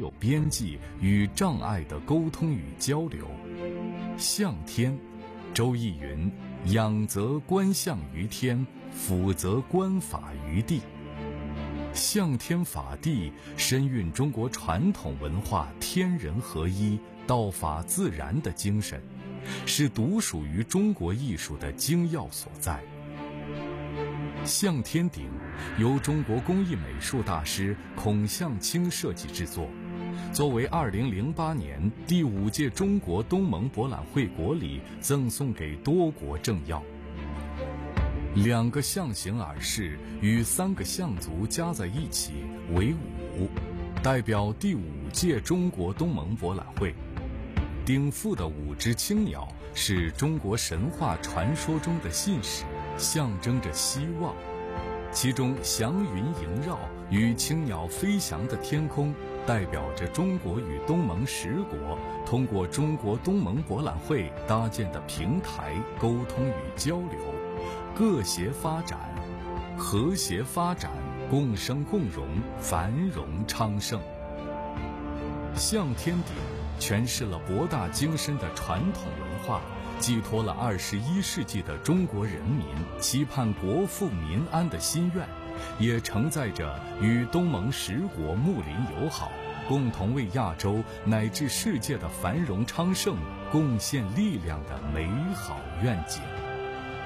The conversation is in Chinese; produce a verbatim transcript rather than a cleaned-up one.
有边际与障碍的沟通与交流。向天，周易云：仰则观象于天，俯则观法于地。向天法地深蕴中国传统文化天人合一、道法自然的精神，是独属于中国艺术的精要所在。向天鼎由中国工艺美术大师孔向清设计制作，作为二零零八年第五届中国东盟博览会国礼赠送给多国政要。两个象形耳饰与三个象足加在一起为五，代表第五届中国东盟博览会。鼎腹的五只青鸟是中国神话传说中的信使，象征着希望。其中祥云萦绕与青鸟飞翔的天空，代表着中国与东盟十国通过中国东盟博览会搭建的平台沟通与交流，各协发展，和谐发展，共生共荣，繁荣昌盛。向天鼎诠释了博大精深的传统文化，寄托了二十一世纪的中国人民期盼国富民安的心愿，也承载着与东盟十国睦邻友好，共同为亚洲乃至世界的繁荣昌盛贡献力量的美好愿景。